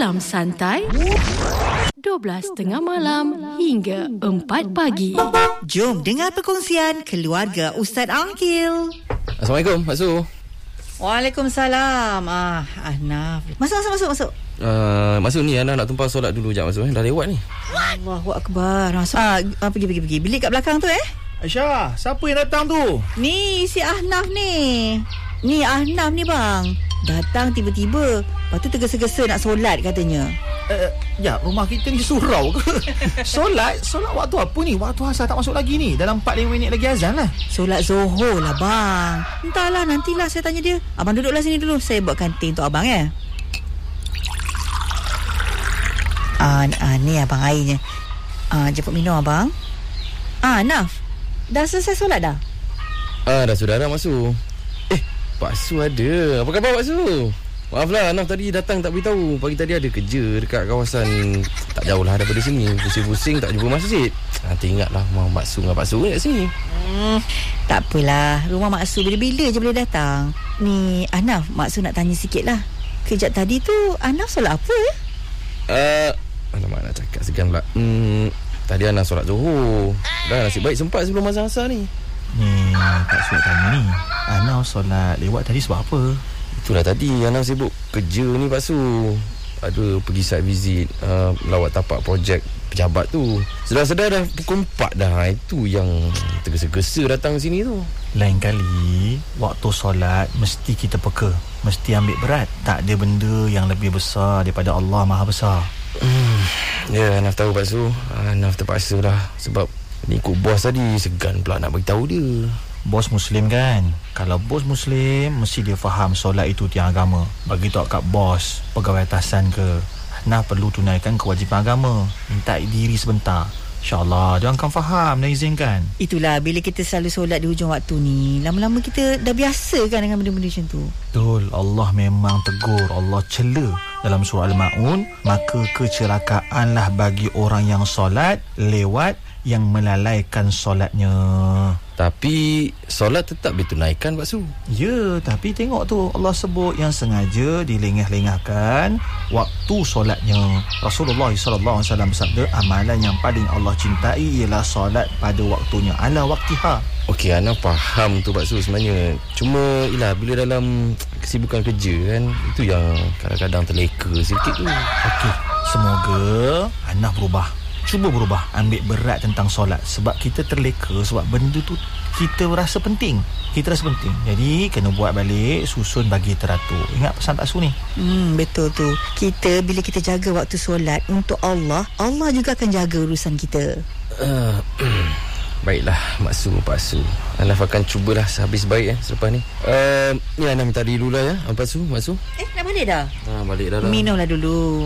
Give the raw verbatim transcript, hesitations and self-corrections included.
Salam santai dua belas tiga puluh malam hingga empat pagi. Jom dengar perkongsian keluarga Ustaz Angkil. Assalamualaikum, Mak Su. Waalaikumsalam. Ah, Ahnaf. Masuk, masuk, masuk, masuk. Uh, Mak Su ni Ana nak tumpang solat dulu jap, Mak Su. Eh. Dah lewat ni. Allahu Akbar. Masuk. Ah, ah, pergi, pergi, pergi. Bilik kat belakang tu eh. Aisyah, siapa yang datang tu? Ni si Ahnaf ni. Ni Ahnaf ni bang. Datang tiba-tiba. Lepas tu tergesa-gesa nak solat katanya. Uh, ya, rumah kita ni surau ke? Solat? Solat waktu apa ni? Waktu asal tak masuk lagi ni. Dalam empat lima minit lagi azan lah. Solat Zuhur lah bang. Entahlah, nantilah saya tanya dia. Abang duduklah sini dulu. Saya buatkan teh untuk abang ya. Ah, ah, ni abang airnya. Ah, jemput minum abang. Ah, Naf. Dah selesai solat dah? Ah, dah sudah dah, Mak Su. Eh, Pak Su ada. Apa khabar, Pak Su? Maaflah, Anaf tadi datang tak beritahu. Pagi tadi ada kerja dekat kawasan tak jauh lah daripada sini. Pusing-pusing tak jumpa masjid. Nanti ingatlah rumah Mak Su dengan Pak Su kat sini. Hmm, tak apalah. Rumah Mak Su bila-bila je boleh datang. Ni, Anaf, Mak Su nak tanya sikit lah. Kejap tadi tu, Anaf solat apa ya? Uh, alamak, nak cakap segan pula. Hmm, tadi Anaf solat Zuhur. Dah nasib baik sempat sebelum azan asar ni. Ni, tak suruh tanya ni. Ana solat lewat tadi sebab apa? Itulah tadi Ana sibuk kerja ni, Pak Su. Ada pergi site visit, uh, lawat tapak projek pejabat tu. Sedar-sedar dah pukul empat dah. Itu yang tergesa-gesa datang sini tu. Lain kali waktu solat mesti kita peka, mesti ambil berat. Tak ada benda yang lebih besar daripada Allah Maha Besar. hmm. Ya, Anaf tahu, Pak Su. Anaf terpaksa lah. Sebab ni ikut bos tadi. Segan pula nak beritahu dia. Bos Muslim kan? Kalau bos Muslim, mesti dia faham solat itu tiang agama. Bagi tahu kat bos, pegawai atasan ke, nah perlu tunaikan kewajipan agama. Minta diri sebentar, InsyaAllah dia akan faham dan izinkan. Itulah, bila kita selalu solat di hujung waktu ni, lama-lama kita dah biasa kan dengan benda-benda macam tu. Betul, Allah memang tegur, Allah cela dalam surah Al-Ma'un. Maka kecelakaanlah bagi orang yang solat lewat yang melalaikan solatnya. Tapi solat tetap ditunaikan, Pak Su. Ya, tapi tengok tu Allah sebut yang sengaja dilengah-lengahkan waktu solatnya. Rasulullah sallallahu alaihi wasallam bersabda, amalan yang paling Allah cintai ialah solat pada waktunya, ala waktiha. Okey, Ana faham tu, Pak Su sebenarnya. Cuma ialah bila dalam kesibukan kerja kan, itu yang kadang-kadang terleka sikit tu. Okey, semoga Ana berubah. Cuba berubah, ambil berat tentang solat. Sebab kita terleka, sebab benda tu kita rasa penting. Kita rasa penting. Jadi kena buat balik, susun bagi teratur. Ingat pesan Pak Su ni? Hmm, betul tu. Kita bila kita jaga waktu solat untuk Allah, Allah juga akan jaga urusan kita. uh, Baiklah, Mak Su, Pak Su. Anaf akan cubalah sehabis baik eh, selepas ni. uh, Ni Anaf minta diri dulu lah ya, Pak Su, Mak Su. Eh, nak balik dah? Ha, balik dah lah. Minumlah dulu.